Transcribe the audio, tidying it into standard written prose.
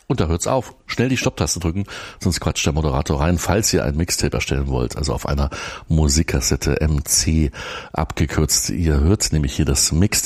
Und da hört's auf. Schnell die Stopptaste drücken, sonst quatscht der Moderator rein, falls ihr ein Mixtape erstellen wollt, also auf einer Musikkassette MC abgekürzt. Ihr hört nämlich hier das Mixtape